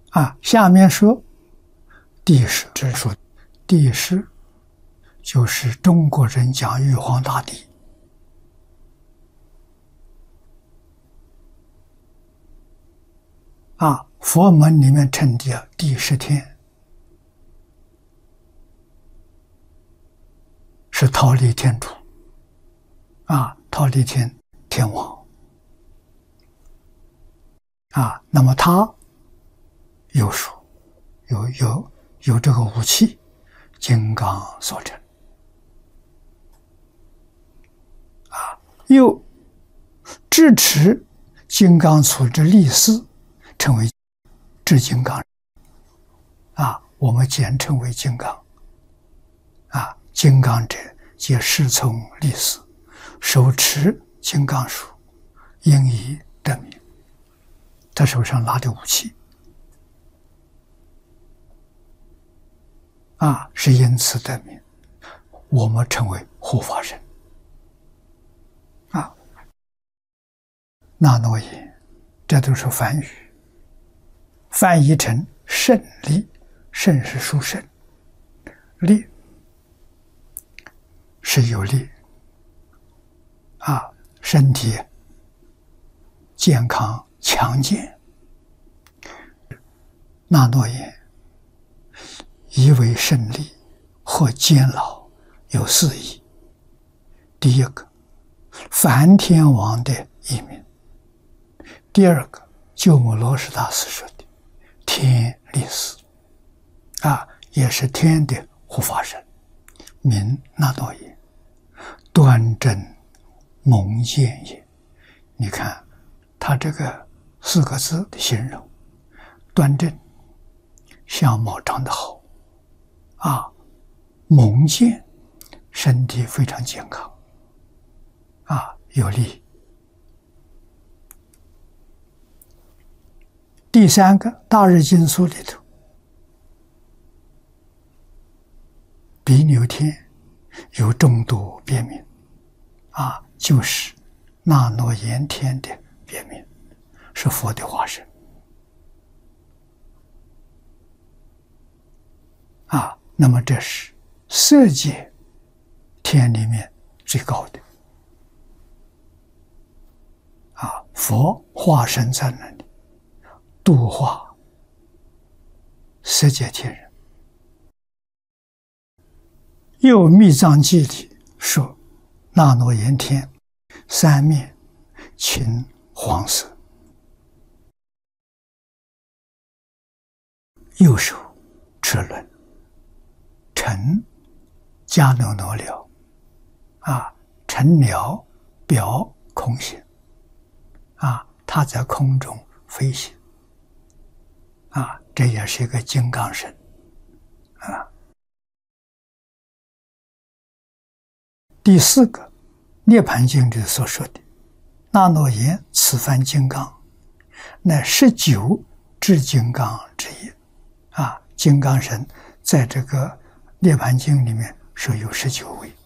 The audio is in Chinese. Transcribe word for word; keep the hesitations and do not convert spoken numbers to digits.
啊，下面说帝释，这是说帝释就是中国人讲玉皇大帝。啊，佛门里面称的帝释天，是忉利天主。啊，忉利天天王。啊，那么他有属，有有有这个武器，金刚所成。啊，又支持金刚杵之利丝，称为至金刚。啊，我们简称为金刚。啊，金刚者，皆师从利丝，手持金刚杵，因以得名。他手上拿的武器，啊，是因此得名，我们称为护法神。啊，那诺言，这都是梵语，翻译成胜利，胜是殊胜，利是有利，啊，身体健康强健。那诺言以为胜利或监牢，有四义。第一个，梵天王的译名；第二个，鸠摩罗什大师说的天利丝，啊，也是天的护法神，名那诺言，端正蒙见也。你看他这个四个字的形容，端正，相貌长得好，啊，蒙健，身体非常健康，啊，有力。第三个，大日经书里头，比牛天有众多别名，啊，就是那诺言天的别名，是佛的化身。啊，那么这是色界天里面最高的。啊，佛化身在那里度化色界天人。又密藏记里说，那诺言天三面青黄色，右手持轮，乘迦耨罗鸟，啊，乘鸟表空行，啊，它在空中飞行，啊，这也是一个金刚神，啊。第四个，涅盘经里所说的那诺言此番金刚，乃十九至金刚之一，啊，金刚神在这个涅盘经里面说有十九位。